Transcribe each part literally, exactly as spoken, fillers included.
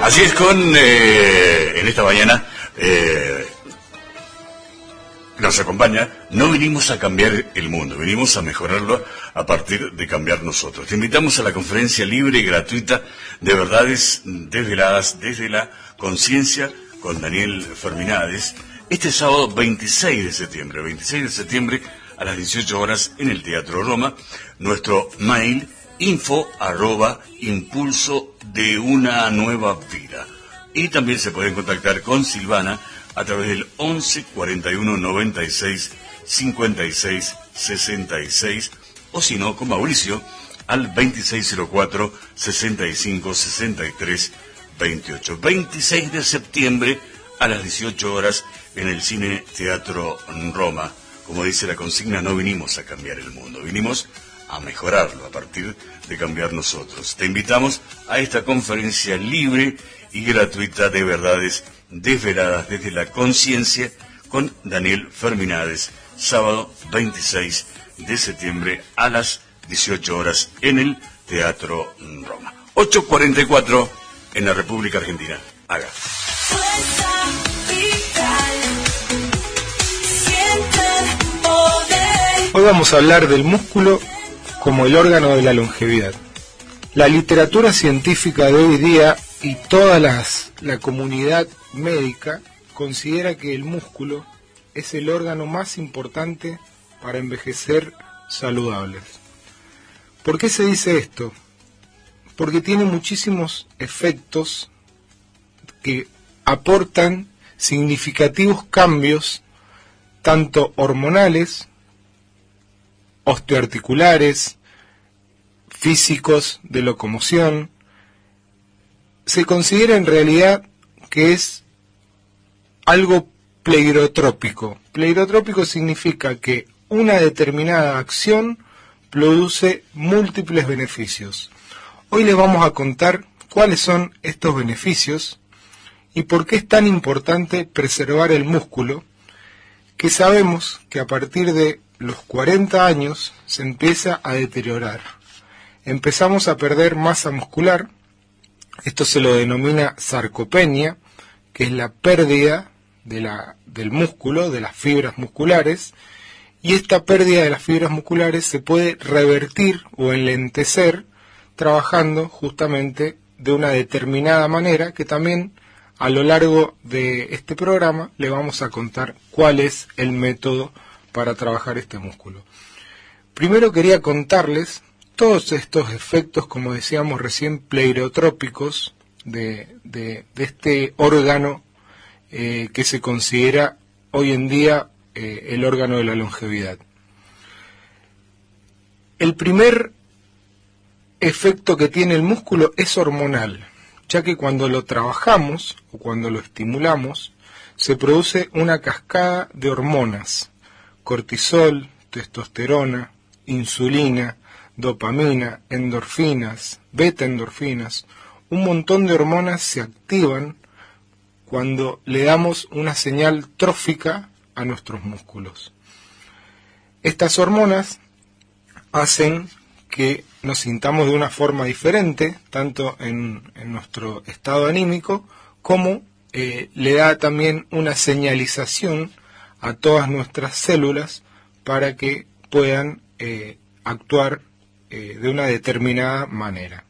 Así es, con eh, en esta mañana eh, nos acompaña. No vinimos a cambiar el mundo, vinimos a mejorarlo a partir de cambiar nosotros. Te invitamos a la conferencia libre y gratuita de verdades desveladas desde la conciencia con Daniel Ferminades, este sábado veintiséis de septiembre, veintiséis de septiembre a las dieciocho horas en el Teatro Roma. Nuestro mail info arroba impulso de una nueva vida. Y también se pueden contactar con Silvana a través del once cuarenta y uno noventa y seis cincuenta y seis sesenta y seis, o si no, con Mauricio al veintiséis cero cuatro sesenta y cinco sesenta y tres veintiocho. veintiséis de septiembre a las dieciocho horas en el Cine Teatro Roma. Como dice la consigna, no vinimos a cambiar el mundo, vinimos a mejorarlo a partir de cambiar nosotros. Te invitamos a esta conferencia libre y gratuita de verdades desveladas desde la conciencia con Daniel Ferminades, sábado veintiséis de septiembre a las dieciocho horas en el Teatro Roma. ocho cuarenta y cuatro en la República Argentina. Haga. Hoy vamos a hablar del músculo como el órgano de la longevidad. La literatura científica de hoy día y toda las, la comunidad médica considera que el músculo es el órgano más importante para envejecer saludables. ¿Por qué se dice esto? Porque tiene muchísimos efectos que aportan significativos cambios, tanto hormonales, osteoarticulares, físicos, de locomoción. Se considera en realidad que es algo plerotrópico. Plerotrópico significa que una determinada acción produce múltiples beneficios. Hoy les vamos a contar cuáles son estos beneficios y por qué es tan importante preservar el músculo, que sabemos que a partir de los cuarenta años se empieza a deteriorar. Empezamos a perder masa muscular. Esto se lo denomina sarcopenia, que es la pérdida de la, del músculo, de las fibras musculares, y esta pérdida de las fibras musculares se puede revertir o enlentecer trabajando justamente de una determinada manera, que también a lo largo de este programa le vamos a contar cuál es el método para trabajar este músculo. Primero quería contarles todos estos efectos, como decíamos recién, plerotrópicos de, de, de este órgano eh, que se considera hoy en día eh, el órgano de la longevidad. El primer efecto que tiene el músculo es hormonal, ya que cuando lo trabajamos o cuando lo estimulamos, se produce una cascada de hormonas: cortisol, testosterona, insulina, dopamina, endorfinas, beta-endorfinas. Un montón de hormonas se activan cuando le damos una señal trófica a nuestros músculos. Estas hormonas hacen que nos sintamos de una forma diferente, tanto en, en nuestro estado anímico, como eh, le da también una señalización a todas nuestras células para que puedan eh, actuar eh, de una determinada manera.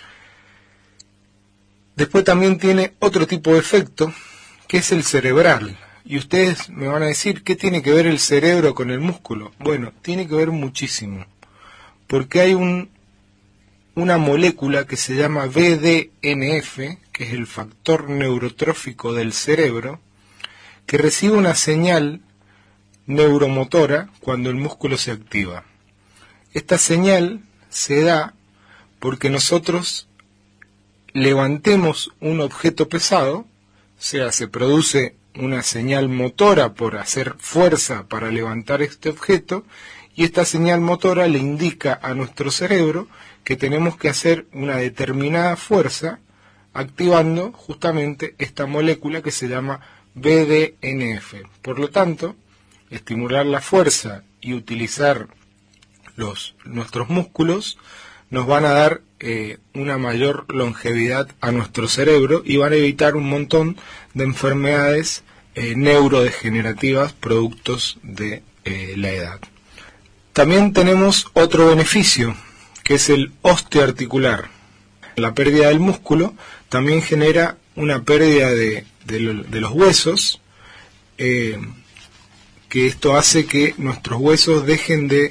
Después también tiene otro tipo de efecto, que es el cerebral. Y ustedes me van a decir, ¿qué tiene que ver el cerebro con el músculo? Bueno, tiene que ver muchísimo, porque hay un, una molécula que se llama B D N F, que es el factor neurotrófico del cerebro, que recibe una señal neuromotora cuando el músculo se activa. Esta señal se da porque nosotros levantemos un objeto pesado, o sea, se produce una señal motora por hacer fuerza para levantar este objeto, y esta señal motora le indica a nuestro cerebro que tenemos que hacer una determinada fuerza activando justamente esta molécula que se llama B D N F. Por lo tanto, estimular la fuerza y utilizar los, nuestros músculos nos van a dar eh, una mayor longevidad a nuestro cerebro y van a evitar un montón de enfermedades eh, neurodegenerativas productos de eh, la edad. También tenemos otro beneficio, que es el osteoarticular. La pérdida del músculo también genera una pérdida de, de, lo, de los huesos, eh, que esto hace que nuestros huesos dejen de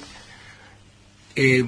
eh,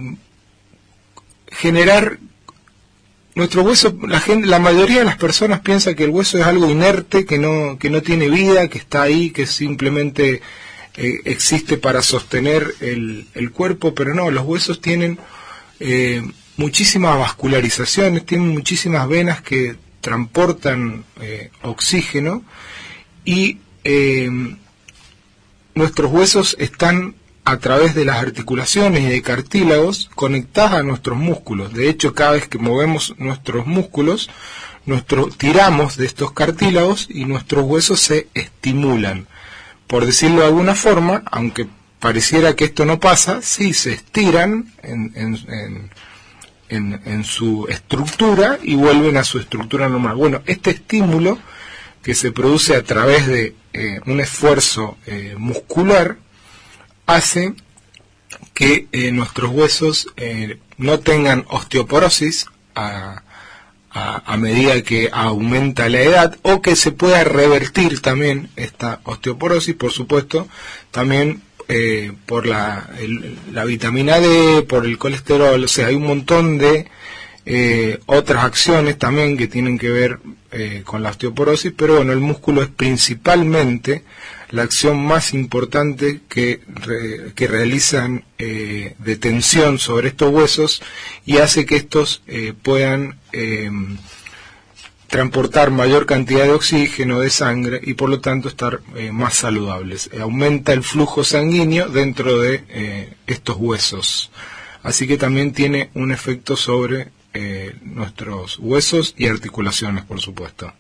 generar nuestros huesos. La gente, la mayoría de las personas piensa que el hueso es algo inerte, que no que no tiene vida, que está ahí, que simplemente eh, existe para sostener el, el cuerpo, pero no, los huesos tienen eh, muchísimas vascularizaciones, tienen muchísimas venas que transportan eh, oxígeno y eh, nuestros huesos están a través de las articulaciones y de cartílagos conectadas a nuestros músculos. De hecho, cada vez que movemos nuestros músculos, nuestro, tiramos de estos cartílagos y nuestros huesos se estimulan. Por decirlo de alguna forma, aunque pareciera que esto no pasa, sí se estiran en, en, en, en, en su estructura y vuelven a su estructura normal. Bueno, este estímulo que se produce a través de eh, un esfuerzo eh, muscular hace que eh, nuestros huesos eh, no tengan osteoporosis a, a, a medida que aumenta la edad, o que se pueda revertir también esta osteoporosis, por supuesto, también eh, por la, el, la vitamina D, por el colesterol. O sea, hay un montón de eh, otras acciones también que tienen que ver eh, con la osteoporosis, pero bueno, el músculo es principalmente la acción más importante que, re, que realizan eh, de tensión sobre estos huesos, y hace que estos eh, puedan eh, transportar mayor cantidad de oxígeno, de sangre, y por lo tanto estar eh, más saludables. Eh, aumenta el flujo sanguíneo dentro de eh, estos huesos, así que también tiene un efecto sobre eh, nuestros huesos y articulaciones, por supuesto.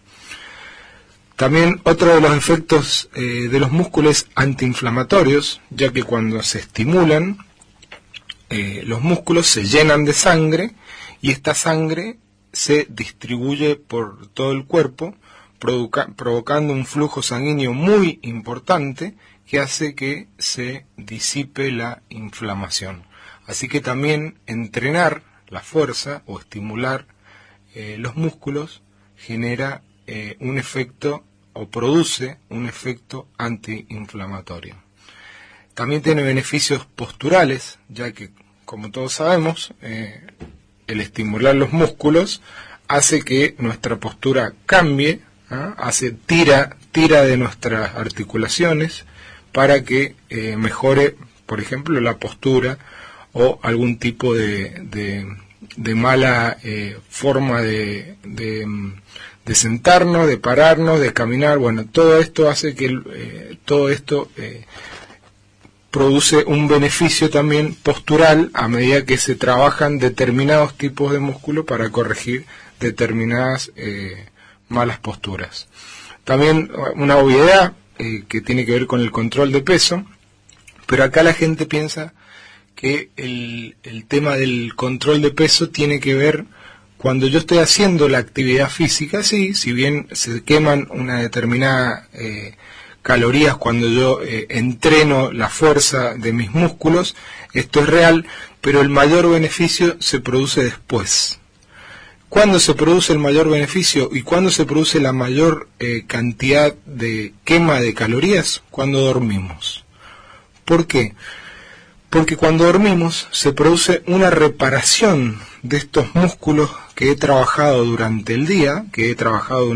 También otro de los efectos eh, de los músculos antiinflamatorios, ya que cuando se estimulan, eh, los músculos se llenan de sangre, y esta sangre se distribuye por todo el cuerpo, provoca, provocando un flujo sanguíneo muy importante que hace que se disipe la inflamación. Así que también entrenar la fuerza o estimular eh, los músculos genera eh, un efecto o produce un efecto antiinflamatorio. También tiene beneficios posturales, ya que, como todos sabemos, eh, el estimular los músculos hace que nuestra postura cambie, ¿ah? hace tira tira de nuestras articulaciones para que eh, mejore, por ejemplo, la postura o algún tipo de, de, de mala eh, forma de, de de sentarnos, de pararnos, de caminar. Bueno, todo esto hace que eh, todo esto eh, produce un beneficio también postural a medida que se trabajan determinados tipos de músculo para corregir determinadas eh, malas posturas. También una obviedad eh, que tiene que ver con el control de peso, pero acá la gente piensa que el, el tema del control de peso tiene que ver cuando yo estoy haciendo la actividad física. Sí, si bien se queman una determinada eh, calorías cuando yo eh, entreno la fuerza de mis músculos, esto es real, pero el mayor beneficio se produce después. ¿Cuándo se produce el mayor beneficio y cuándo se produce la mayor eh, cantidad de quema de calorías? Cuando dormimos. ¿Por qué? Porque cuando dormimos se produce una reparación de estos músculos que he trabajado durante el día, que he trabajado